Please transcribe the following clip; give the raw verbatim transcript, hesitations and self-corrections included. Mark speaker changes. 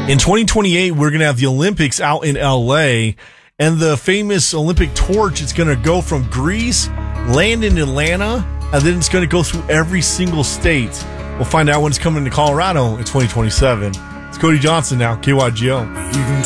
Speaker 1: In twenty twenty-eight, we're going to have the Olympics out in L A, and the famous Olympic torch is going to go from Greece, land in Atlanta, and then it's going to go through every single state. We'll find out when it's coming to Colorado in twenty twenty-seven. It's Cody Johnson now, K Y G O.